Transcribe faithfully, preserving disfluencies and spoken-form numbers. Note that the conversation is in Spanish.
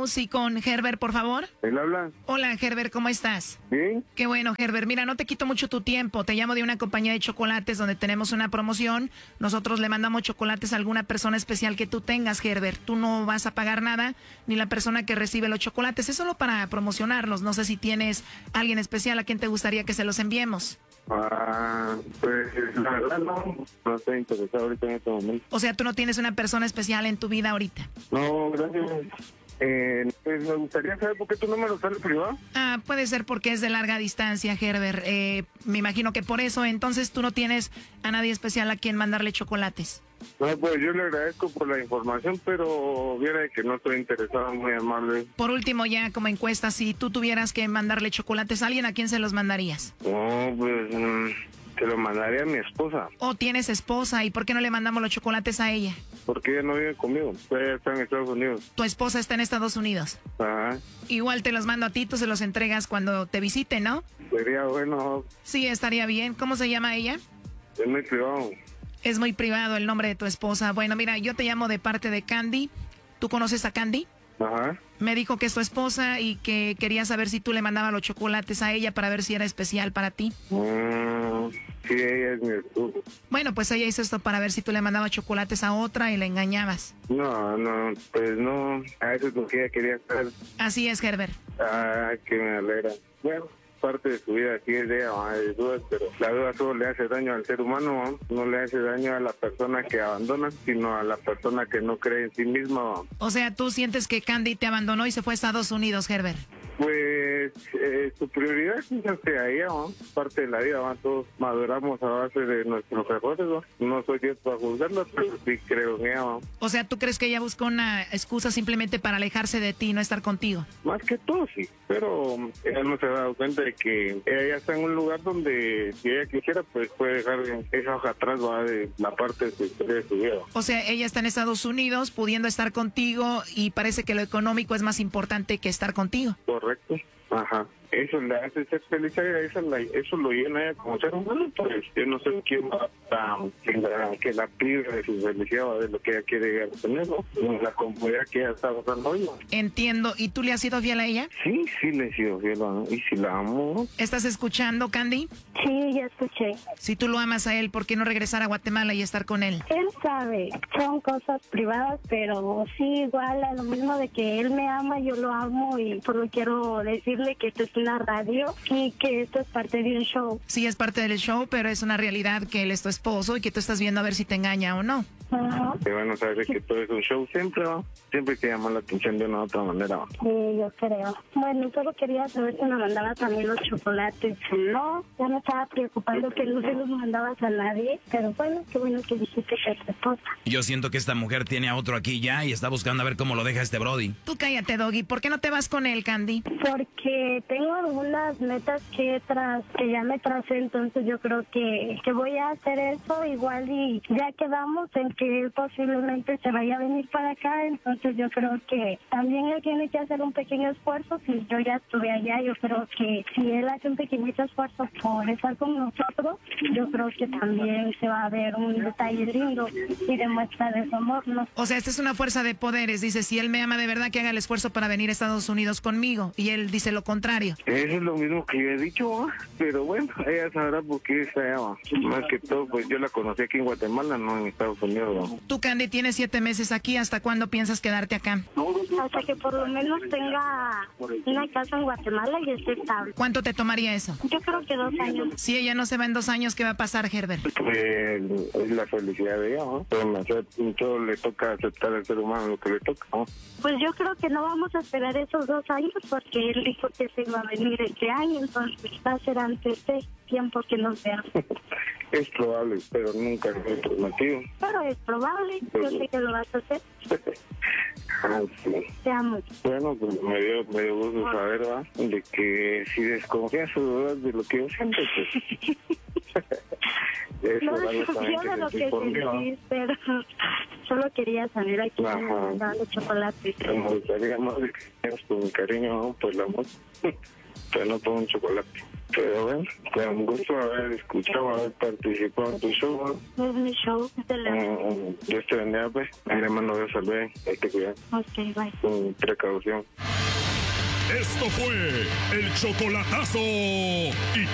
Show, sí, con Herbert, por favor. ¿Él habla? Hola, Herbert, ¿cómo estás? Bien. Qué bueno, Herbert. Mira, no te quito mucho tu tiempo. Te llamo de una compañía de chocolates donde tenemos una promoción. Nosotros le mandamos chocolates a alguna persona especial que tú tengas, Herbert. Tú no vas a pagar nada, ni la persona que recibe los chocolates. Es solo para promocionarlos. No sé si tienes alguien especial a quien te gustaría que se los enviemos. Ah, pues la verdad no, no estoy interesado ahorita en este momento. O sea, tú no tienes una persona especial en tu vida ahorita. No, gracias. Eh, pues me gustaría saber por qué tu número sale privado. Ah, puede ser porque es de larga distancia, Herbert. Eh, me imagino que por eso, entonces tú no tienes a nadie especial a quien mandarle chocolates. No, pues yo le agradezco por la información, pero viera que no estoy interesado, muy amable. Por último, ya como encuesta, si tú tuvieras que mandarle chocolates a alguien, ¿a quién se los mandarías? No, pues mm, se lo mandaría a mi esposa. ¿O tienes esposa? ¿Y por qué no le mandamos los chocolates a ella? Porque ella no vive conmigo, ella está en Estados Unidos. Tu esposa está en Estados Unidos. Ajá. Igual te los mando a ti, tú se los entregas cuando te visite, ¿no? Sería bueno. Sí, estaría bien. ¿Cómo se llama ella? Es muy privado. Es muy privado el nombre de tu esposa. Bueno, mira, yo te llamo de parte de Candy. ¿Tú conoces a Candy? Ajá. Me dijo que es tu esposa y que quería saber si tú le mandabas los chocolates a ella para ver si era especial para ti. Mm, sí, ella es mi esposa. Bueno, pues ella hizo esto para ver si tú le mandabas chocolates a otra y le engañabas. No, no, pues no, a eso es lo que ella quería hacer. Así es, Herbert. Ah, que me alegra. Bueno, parte de su vida aquí es de ella, ¿va? De dudas, pero la duda solo le hace daño al ser humano, ¿va? No le hace daño a la persona que abandona, sino a la persona que no cree en sí misma, ¿va? O sea, tú sientes que Candy te abandonó y se fue a Estados Unidos, Herbert. Pues eh, su prioridad es hacia ella, ¿no? Parte de la vida, ¿va? Todos maduramos a base de nuestros errores, ¿va? No soy Dios para juzgarla, pero sí creo en ella, ¿va? O sea, ¿tú crees que ella buscó una excusa simplemente para alejarse de ti y no estar contigo? Más que todo, sí, pero ella no se ha dado cuenta de que ella ya está en un lugar donde si ella quisiera, pues puede dejar esa hoja atrás, ¿va? De la parte de su historia de su vida. O sea, ella está en Estados Unidos pudiendo estar contigo y parece que lo económico es más importante que estar contigo. Correcto. Ajá. Eso le hace ser feliz a ella, eso, la, eso lo llena a ella como ser humano, pues yo no sé quién va a que la, que la prive de su felicidad o de lo que ella quiere llegar a tener, ¿no? La comodidad que ella está pasando hoy, ¿no? Entiendo. ¿Y tú le has sido fiel a ella? Sí, sí le he sido fiel, ¿no? Y si la amo, ¿no? ¿Estás escuchando, Candy? Sí, ya escuché. Si tú lo amas a él, ¿por qué no regresar a Guatemala y estar con él? Él sabe, son cosas privadas, pero sí, igual a lo mismo de que él me ama, yo lo amo y solo quiero decirle que esto es una radio y que esto es parte de un show. Sí, es parte del show, pero es una realidad que él es tu esposo y que tú estás viendo a ver si te engaña o no. Ajá. Que van a saber que todo es un show siempre, ¿no? Siempre hay que llamar la atención de una u otra manera, ¿no? Sí, yo creo. Bueno, solo quería saber si me mandabas también los chocolates. No, ya me estaba preocupando que no se los mandabas a nadie, pero bueno, qué bueno que dijiste que es tu esposa. Yo siento que esta mujer tiene a otro aquí ya y está buscando a ver cómo lo deja este Brody. Tú cállate, Doggy. ¿Por qué no te vas con él, Candy? Porque tengo algunas metas que tras que ya me tracé, entonces yo creo que, que voy a hacer eso igual y ya quedamos en que él posiblemente se vaya a venir para acá, entonces yo creo que también él tiene que hacer un pequeño esfuerzo. Si yo ya estuve allá, yo creo que si él hace un pequeñito esfuerzo por estar con nosotros, yo creo que también se va a ver un detalle lindo y demuestra de su amor, ¿no? O sea, esta es una fuerza de poderes. Dice, si él me ama de verdad, que haga el esfuerzo para venir a Estados Unidos conmigo. Y él dice lo contrario. Eso es lo mismo que yo he dicho, ¿va? Pero bueno, ella sabrá por qué está allá, ¿va? Más que todo, pues yo la conocí aquí en Guatemala, no en Estados Unidos, ¿va? Tú, Candy, tienes siete meses aquí. ¿Hasta cuándo piensas quedarte acá? Hasta que por lo menos tenga una casa en Guatemala y esté estable. ¿Cuánto te tomaría eso? Yo creo que dos años. Si ella no se va en dos años, ¿qué va a pasar, Herbert? Pues es la felicidad de ella, ¿no? Pero todo le toca aceptar al ser humano lo que le toca, ¿no? Pues yo creo que no vamos a esperar esos dos años porque él dijo que se iba a venir este año, entonces va a ser antes de tiempo que nos veamos. Es probable, pero nunca es prometido. Pero es probable, yo sé que lo vas a hacer. Ah, sí. Te amo. Bueno, pues me dio, me dio gusto saber, ¿va? De que si desconfías o dudas de lo que yo siento, pues... Eso No es algo también desconfío de lo sentí que por mí, ¿va? sentís, pero solo quería saber a quién Ajá. me mandaban los chocolates. Me gustaría más de que tengas con mi cariño, ¿no? Pues la amor, pero no por un chocolate. Pero bueno, fue un gusto haber escuchado, haber participado en tu show. ¿No? Es mi show. De la... Mm, Dios te bendiga, pues. Ahí le mando Dios al bien. Hay que cuidar. Ok, bye. Con precaución. Esto fue el chocolatazo. Y